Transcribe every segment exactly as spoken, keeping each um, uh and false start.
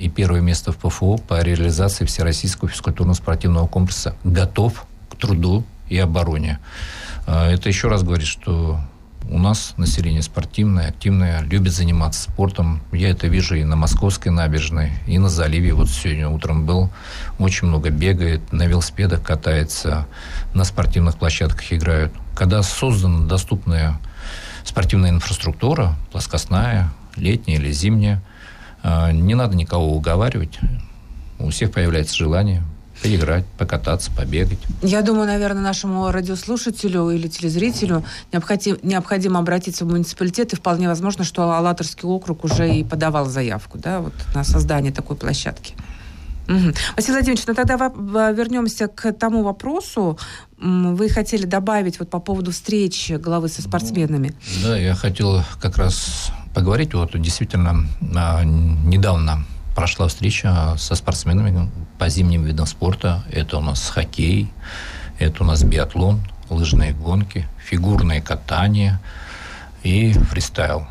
и первое место в ПФО по реализации Всероссийского физкультурно-спортивного комплекса готов к труду и обороне. Это еще раз говорит, что у нас население спортивное, активное, любит заниматься спортом. Я это вижу и на Московской набережной, и на заливе. Вот сегодня утром был. Очень много бегает, на велосипедах катается, на спортивных площадках играют. Когда создана доступная спортивная инфраструктура, плоскостная, летняя или зимняя, не надо никого уговаривать. У всех появляется желание поиграть, покататься, побегать. Я думаю, наверное, нашему радиослушателю или телезрителю необходимо, необходимо обратиться в муниципалитет, и вполне возможно, что Алатырский округ уже и подавал заявку, да, вот, на создание такой площадки. Угу. Василий Владимирович, ну тогда вернемся к тому вопросу. Вы хотели добавить вот по поводу встречи главы со спортсменами. Ну, да, я хотел как раз поговорить. Вот действительно недавно прошла встреча со спортсменами по зимним видам спорта. Это у нас хоккей, это у нас биатлон, лыжные гонки, фигурное катание и фристайл.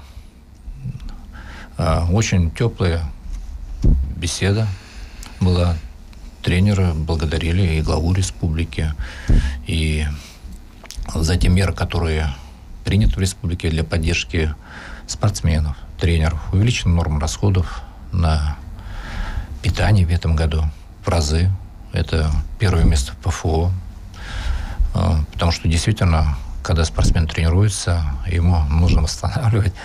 Очень теплая беседа была. Тренеры благодарили и главу республики, и за те меры, которые приняты в республике для поддержки спортсменов, тренеров. Увеличена норма расходов на питание в этом году в разы. Это первое место в ПФО. Потому что действительно, когда спортсмен тренируется, ему нужно восстанавливать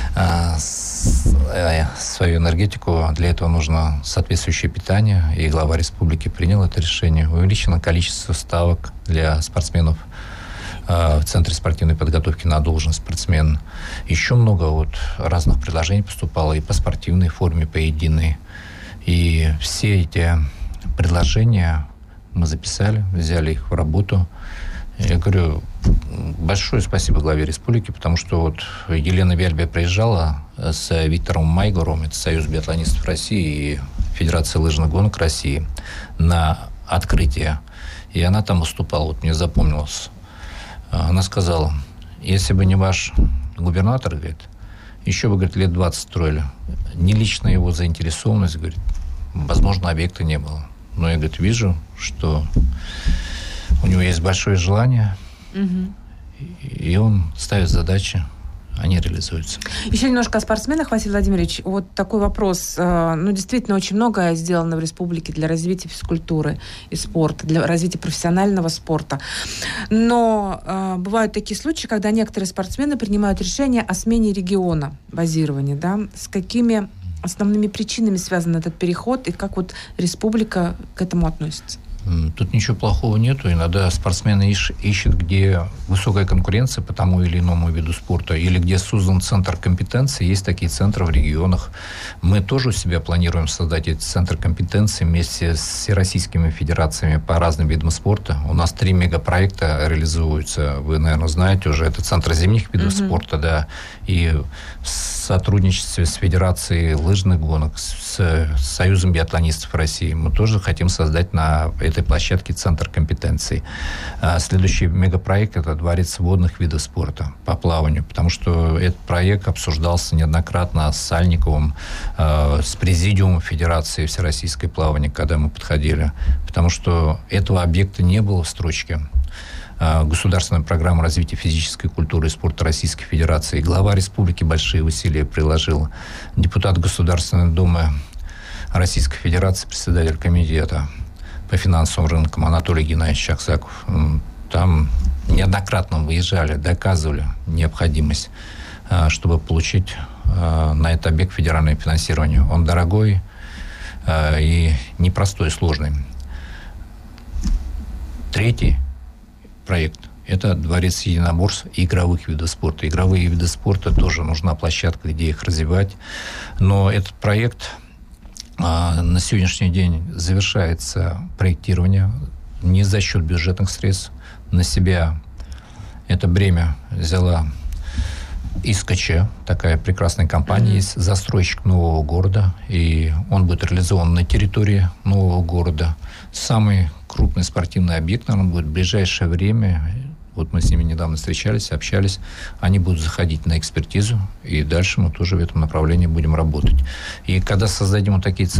свою энергетику. Для этого нужно соответствующее питание. И глава республики принял это решение. Увеличено количество ставок для спортсменов в Центре спортивной подготовки на должность спортсмен. Еще много вот разных предложений поступало и по спортивной форме, по единой. И все эти предложения мы записали, взяли их в работу. Я говорю, большое спасибо главе республики, потому что вот Елена Вяльбе приезжала с Виктором Майгором, это Союз биатлонистов России и Федерация лыжных гонок России, на открытие. И она там выступала, вот мне запомнилось. Она сказала, если бы не ваш губернатор, говорит, еще бы, говорит, лет двадцать строили. Не лично его заинтересованность, говорит, возможно, объекта не было. Но я, говорит, вижу, что у него есть большое желание, угу. и он ставит задачи, они реализуются. Еще немножко о спортсменах, Василий Владимирович. Вот такой вопрос. Ну, действительно, очень многое сделано в республике для развития физкультуры и спорта, для развития профессионального спорта. Но э, бывают такие случаи, когда некоторые спортсмены принимают решение о смене региона базирования. Да? С какими основными причинами связан этот переход, и как вот республика к этому относится? Тут ничего плохого нету. Иногда спортсмены ищут, где высокая конкуренция по тому или иному виду спорта, или где создан центр компетенции. Есть такие центры в регионах. Мы тоже у себя планируем создать этот центр компетенции вместе с всероссийскими федерациями по разным видам спорта. У нас три мегапроекта реализуются. Вы, наверное, знаете уже. Это центр зимних видов mm-hmm. спорта, да. И в сотрудничестве с Федерацией лыжных гонок, с Союзом биатлонистов России мы тоже хотим создать на этой площадке центр компетенций. Следующий мегапроект – это дворец водных видов спорта по плаванию, потому что этот проект обсуждался неоднократно с Сальниковым, с президиумом Федерации Всероссийской плавания, когда мы подходили, потому что этого объекта не было в строчке. Государственная программа развития физической культуры и спорта Российской Федерации. Глава республики большие усилия приложил. Депутат Государственной Думы Российской Федерации, председатель комитета по финансовым рынкам Анатолий Геннадьевич Аксаков. Там неоднократно выезжали, доказывали необходимость, чтобы получить на этот объект федеральное финансирование. Он дорогой и непростой, сложный. Третий проект – это дворец единоборств и игровых видов спорта. Игровые виды спорта тоже нужна площадка, где их развивать. Но этот проект а, на сегодняшний день завершается проектирование не за счет бюджетных средств. На себя это бремя взяла ИСКЧ, такая прекрасная компания mm-hmm. есть, застройщик нового города, и он будет реализован на территории нового города. Самый крупный спортивный объект, наверное, будет в ближайшее время. Вот мы с ними недавно встречались, общались. Они будут заходить на экспертизу, и дальше мы тоже в этом направлении будем работать. И когда создадим вот такие